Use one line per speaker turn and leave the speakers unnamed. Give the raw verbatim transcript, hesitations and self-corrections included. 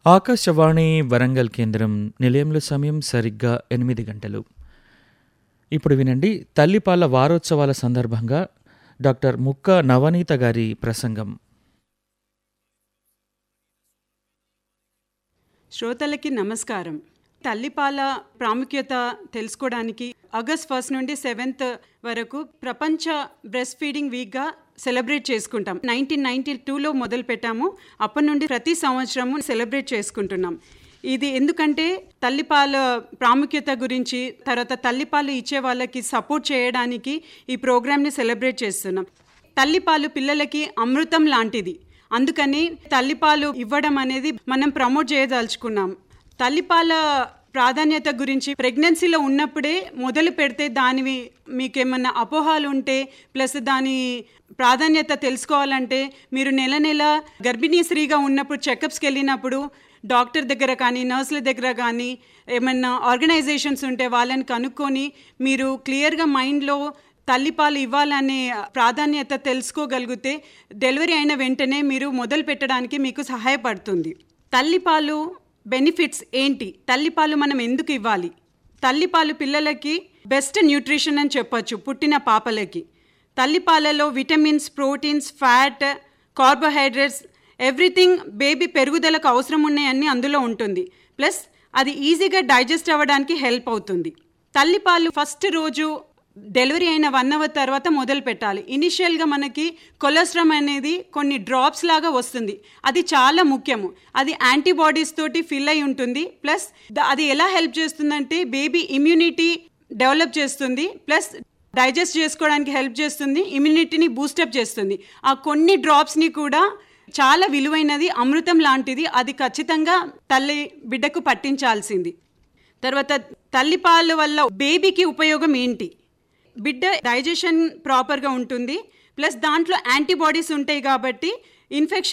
ఆకాశవాణి వరంగల్ కేంద్రం నిలయంలో సమయం సరిగ్గా ఎనిమిది గంటలు. ఇప్పుడు వినండి, తల్లిపాల వారోత్సవాల సందర్భంగా డాక్టర్ ముక్క నవనీత గారి ప్రసంగం.
శ్రోతలకి నమస్కారం. తల్లిపాల ప్రాముఖ్యత తెలుసుకోవడానికి ఆగస్ట్ ఫస్ట్ నుండి సెవెంత్ వరకు ప్రపంచ బ్రెస్ట్ ఫీడింగ్ వీక్గా సెలబ్రేట్ చేసుకుంటాం. నైన్టీన్ నైన్టీ టూలో మొదలు పెట్టాము. అప్పటి నుండి ప్రతి సంవత్సరము సెలబ్రేట్ చేసుకుంటున్నాం. ఇది ఎందుకంటే తల్లిపాల ప్రాముఖ్యత గురించి, తర్వాత తల్లిపాలు ఇచ్చే వాళ్ళకి సపోర్ట్ చేయడానికి ఈ ప్రోగ్రామ్ని సెలబ్రేట్ చేస్తున్నాం. తల్లిపాలు పిల్లలకి అమృతం లాంటిది. అందుకని తల్లిపాలు ఇవ్వడం అనేది మనం ప్రమోట్ చేయదలుచుకున్నాం. తల్లిపాల ప్రాధాన్యత గురించి ప్రెగ్నెన్సీలో ఉన్నప్పుడే మొదలు పెడితే దాని మీకేమన్నా అపోహాలు ఉంటే ప్లస్ దాని ప్రాధాన్యత తెలుసుకోవాలంటే మీరు నెల నెల గర్భిణీ స్త్రీగా ఉన్నప్పుడు చెకప్స్కి వెళ్ళినప్పుడు డాక్టర్ దగ్గర కానీ నర్సుల దగ్గర కానీ ఏమన్నా ఆర్గనైజేషన్స్ ఉంటే వాళ్ళని కనుక్కొని మీరు క్లియర్గా మైండ్లో తల్లిపాలు ఇవ్వాలనే ప్రాధాన్యత తెలుసుకోగలిగితే డెలివరీ అయిన వెంటనే మీరు మొదలు పెట్టడానికి మీకు సహాయపడుతుంది. తల్లిపాలు బెనిఫిట్స్ ఏంటి? తల్లిపాలు మనం ఎందుకు ఇవ్వాలి? తల్లిపాలు పిల్లలకి బెస్ట్ న్యూట్రిషన్ అని చెప్పొచ్చు. పుట్టిన పాపలకి తల్లిపాలలో vitamins, proteins, fat, carbohydrates, everything baby పెరుగుదలకు అవసరం ఉన్నాయన్నీ అందులో ఉంటుంది. ప్లస్ అది ఈజీగా డైజెస్ట్ అవ్వడానికి హెల్ప్ అవుతుంది. తల్లిపాలు ఫస్ట్ రోజు డెలివరీ అయిన వన్ అవర్ తర్వాత మొదలు పెట్టాలి. ఇనిషియల్గా మనకి కొలెస్ట్రాల్ అనేది కొన్ని డ్రాప్స్ లాగా వస్తుంది. అది చాలా ముఖ్యము. అది యాంటీబాడీస్ తోటి ఫిల్ అయి ఉంటుంది. ప్లస్ అది ఎలా హెల్ప్ చేస్తుందంటే బేబీ ఇమ్యూనిటీ డెవలప్ చేస్తుంది. ప్లస్ డైజెస్ట్ చేసుకోవడానికి హెల్ప్ చేస్తుంది. ఇమ్యూనిటీని బూస్టప్ చేస్తుంది. ఆ కొన్ని డ్రాప్స్ని కూడా చాలా విలువైనది, అమృతం లాంటిది. అది ఖచ్చితంగా తల్లి బిడ్డకు పట్టించాల్సింది. తర్వాత తల్లిపాల వల్ల బేబీకి ఉపయోగం ఏంటి? బిడ్డ డైజెషన్ ప్రాపర్గా ఉంటుంది. ప్లస్ దాంట్లో యాంటీబాడీస్ ఉంటాయి కాబట్టి ఇన్ఫెక్షన్